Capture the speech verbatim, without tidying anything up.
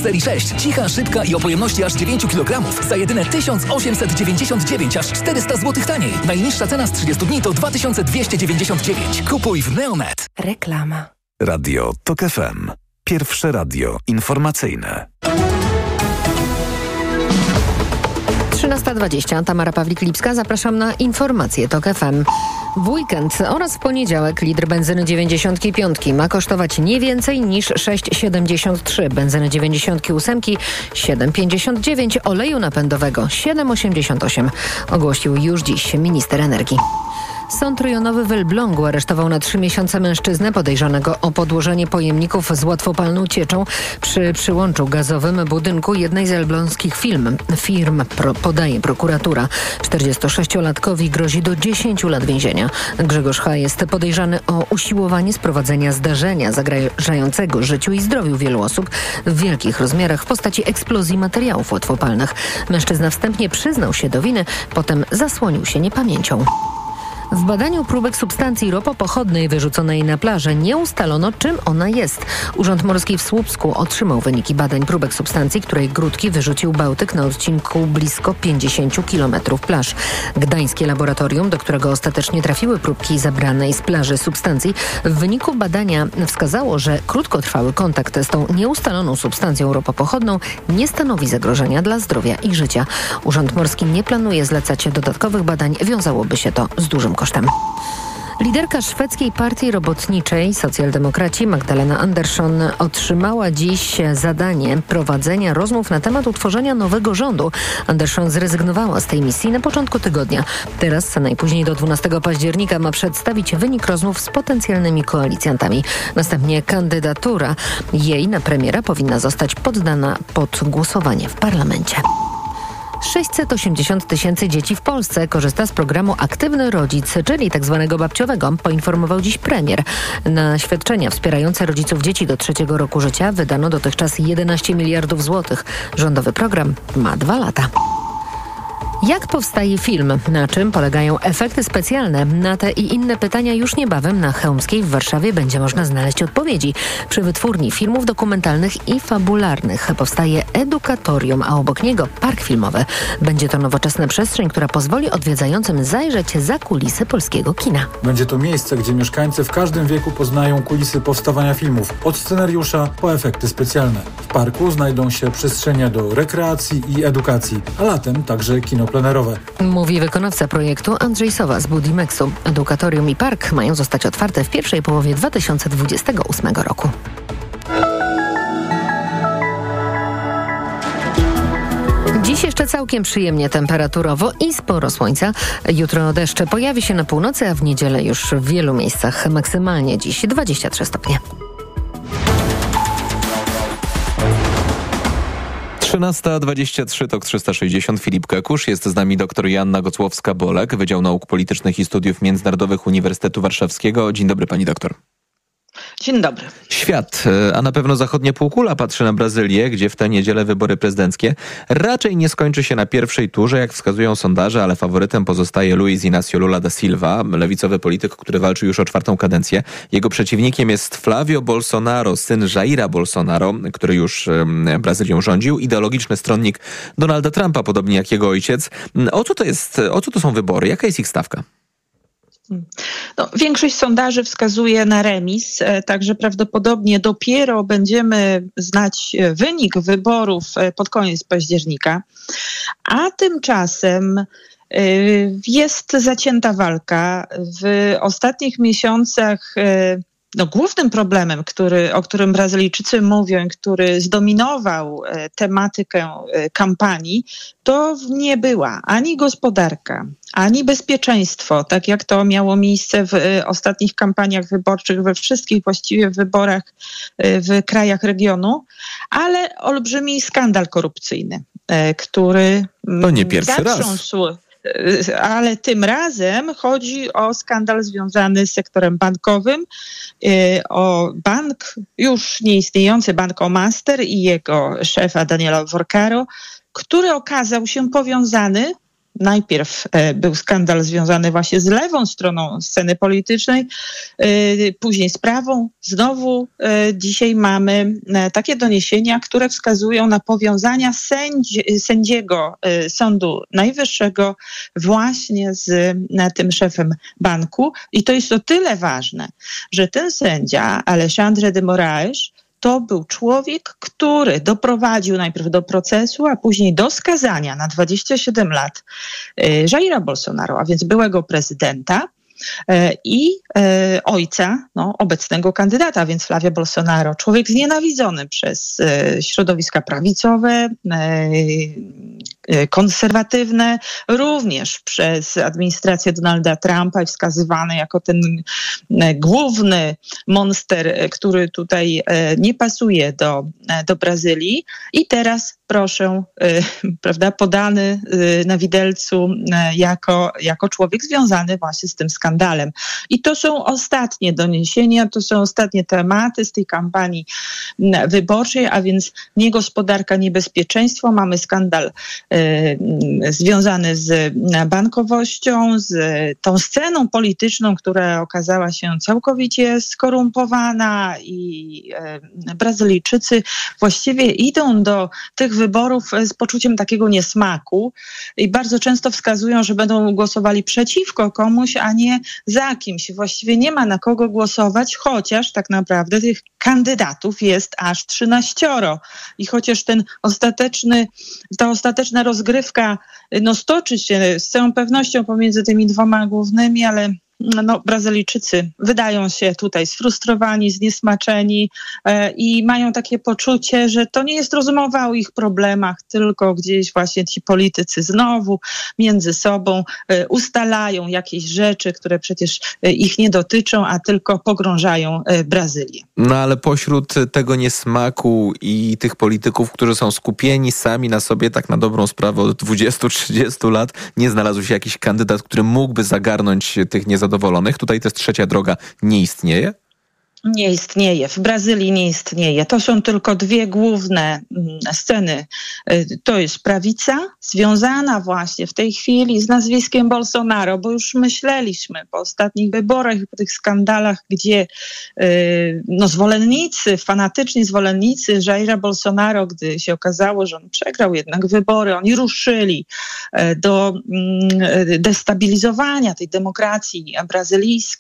serii sześć. Cicha, szybka i o pojemności aż dziewięć kilogramów. Za jedyne tysiąc osiemset dziewięćdziesiąt dziewięć, aż czterysta złotych taniej. Najniższa cena z trzydziestu dni to dwa tysiące dwieście dziewięćdziesiąt dziewięć. Kupuj w Neonet. Reklama. Radio TOK F M. Pierwsze radio informacyjne. trzynasta dwadzieścia. Tamara Pawlik-Lipska. Zapraszam na informacje TOK F M. W weekend oraz w poniedziałek litr benzyny dziewięćdziesiąt pięć ma kosztować nie więcej niż sześć siedemdziesiąt trzy. Benzyny dziewięćdziesiąt osiem siedem pięćdziesiąt dziewięć. Oleju napędowego siedem osiemdziesiąt osiem. Ogłosił już dziś minister energii. Sąd rejonowy w Elblągu aresztował na trzy miesiące mężczyznę podejrzanego o podłożenie pojemników z łatwopalną cieczą przy przyłączu gazowym budynku jednej z elbląskich firm. Firm pro, podaje prokuratura. czterdziestosześciolatkowi grozi do dziesięciu lat więzienia. Grzegorz H. jest podejrzany o usiłowanie sprowadzenia zdarzenia zagrażającego życiu i zdrowiu wielu osób w wielkich rozmiarach w postaci eksplozji materiałów łatwopalnych. Mężczyzna wstępnie przyznał się do winy, potem zasłonił się niepamięcią. W badaniu próbek substancji ropopochodnej wyrzuconej na plażę nie ustalono, czym ona jest. Urząd Morski w Słupsku otrzymał wyniki badań próbek substancji, której grudki wyrzucił Bałtyk na odcinku blisko pięćdziesięciu kilometrów plaż. Gdańskie laboratorium, do którego ostatecznie trafiły próbki zabranej z plaży substancji, w wyniku badania wskazało, że krótkotrwały kontakt z tą nieustaloną substancją ropopochodną nie stanowi zagrożenia dla zdrowia i życia. Urząd Morski nie planuje zlecać dodatkowych badań, wiązałoby się to z dużym kosztem. Liderka szwedzkiej partii robotniczej, socjaldemokraci Magdalena Andersson, otrzymała dziś zadanie prowadzenia rozmów na temat utworzenia nowego rządu. Andersson zrezygnowała z tej misji na początku tygodnia. Teraz, najpóźniej do dwunastego października, ma przedstawić wynik rozmów z potencjalnymi koalicjantami. Następnie kandydatura jej na premiera powinna zostać poddana pod głosowanie w parlamencie. sześćset osiemdziesiąt tysięcy dzieci w Polsce korzysta z programu Aktywny Rodzic, czyli tzw. babciowego, poinformował dziś premier. Na świadczenia wspierające rodziców dzieci do trzeciego roku życia wydano dotychczas jedenaście miliardów złotych. Rządowy program ma dwa lata. Jak powstaje film? Na czym polegają efekty specjalne? Na te i inne pytania już niebawem na Chełmskiej w Warszawie będzie można znaleźć odpowiedzi. Przy wytwórni filmów dokumentalnych i fabularnych powstaje edukatorium, a obok niego park filmowy. Będzie to nowoczesna przestrzeń, która pozwoli odwiedzającym zajrzeć za kulisy polskiego kina. Będzie to miejsce, gdzie mieszkańcy w każdym wieku poznają kulisy powstawania filmów, od scenariusza po efekty specjalne. W parku znajdą się przestrzenie do rekreacji i edukacji, a latem także kino plenerowe. Mówi wykonawca projektu Andrzej Sowa z Budimexu. Edukatorium i park mają zostać otwarte w pierwszej połowie dwa tysiące dwudziestego ósmego roku. Dziś jeszcze całkiem przyjemnie temperaturowo i sporo słońca. Jutro deszcze pojawi się na północy, a w niedzielę już w wielu miejscach maksymalnie dziś dwadzieścia trzy stopnie. trzynasta dwadzieścia trzy, TOK trzysta sześćdziesiąt. Filip Kekusz. Jest z nami dr Joanna Gocłowska-Bolek, Wydział Nauk Politycznych i Studiów Międzynarodowych Uniwersytetu Warszawskiego. Dzień dobry, pani doktor. Dzień dobry. Świat, a na pewno zachodnia półkula patrzy na Brazylię, gdzie w tę niedzielę wybory prezydenckie. Raczej nie skończy się na pierwszej turze, jak wskazują sondaże, ale faworytem pozostaje Luiz Inácio Lula da Silva, lewicowy polityk, który walczy już o czwartą kadencję. Jego przeciwnikiem jest Flávio Bolsonaro, syn Jaira Bolsonaro, który już Brazylią rządził, ideologiczny stronnik Donalda Trumpa, podobnie jak jego ojciec. O co to jest, o co to są wybory? Jaka jest ich stawka? No, większość sondaży wskazuje na remis, także prawdopodobnie dopiero będziemy znać wynik wyborów pod koniec października, a tymczasem jest zacięta walka. W ostatnich miesiącach no, głównym problemem, który, o którym Brazylijczycy mówią, który zdominował tematykę kampanii, to nie była ani gospodarka, ani bezpieczeństwo, tak jak to miało miejsce w ostatnich kampaniach wyborczych, we wszystkich właściwie wyborach w krajach regionu, ale olbrzymi skandal korupcyjny, który to nie pierwszy zatrząsł. raz. Ale tym razem chodzi o skandal związany z sektorem bankowym, o bank, już nieistniejący Banco Master i jego szefa Daniela Worcaro, który okazał się powiązany Najpierw był skandal związany właśnie z lewą stroną sceny politycznej, później z prawą. Znowu dzisiaj mamy takie doniesienia, które wskazują na powiązania sędzi, sędziego Sądu Najwyższego właśnie z tym szefem banku. I to jest o tyle ważne, że ten sędzia, Alexandre de Moraes, to był człowiek, który doprowadził najpierw do procesu, a później do skazania na dwadzieścia siedem lat Jaira Bolsonaro, a więc byłego prezydenta i ojca no, obecnego kandydata, a więc Flavia Bolsonaro. Człowiek znienawidzony przez środowiska prawicowe, konserwatywne, również przez administrację Donalda Trumpa i wskazywany jako ten główny monster, który tutaj nie pasuje do, do Brazylii. I teraz proszę, prawda, podany na widelcu jako, jako człowiek związany właśnie z tym skandalem. I to są ostatnie doniesienia, to są ostatnie tematy z tej kampanii wyborczej, a więc niegospodarka, niebezpieczeństwo. Mamy skandal y, związany z bankowością, z tą sceną polityczną, która okazała się całkowicie skorumpowana i y, Brazylijczycy właściwie idą do tych wyborów z poczuciem takiego niesmaku i bardzo często wskazują, że będą głosowali przeciwko komuś, a nie za kimś. Właściwie nie ma na kogo głosować, chociaż tak naprawdę tych kandydatów jest aż trzynaścioro. I chociaż ten ostateczny, ta ostateczna rozgrywka no, stoczy się z całą pewnością pomiędzy tymi dwoma głównymi, ale no, Brazylijczycy wydają się tutaj sfrustrowani, zniesmaczeni e, i mają takie poczucie, że to nie jest rozmowa o ich problemach, tylko gdzieś właśnie ci politycy znowu między sobą e, ustalają jakieś rzeczy, które przecież e, ich nie dotyczą, a tylko pogrążają e, Brazylię. No ale pośród tego niesmaku i tych polityków, którzy są skupieni sami na sobie tak na dobrą sprawę od dwudziestu trzydziestu lat, nie znalazł się jakiś kandydat, który mógłby zagarnąć tych niezadowolonych. Tutaj też trzecia droga nie istnieje? Nie istnieje. W Brazylii nie istnieje. To są tylko dwie główne sceny. To jest prawica związana właśnie w tej chwili z nazwiskiem Bolsonaro, bo już myśleliśmy po ostatnich wyborach i po tych skandalach, gdzie no, zwolennicy, fanatyczni zwolennicy Jaira Bolsonaro, gdy się okazało, że on przegrał jednak wybory, oni ruszyli do destabilizowania tej demokracji brazylijskiej.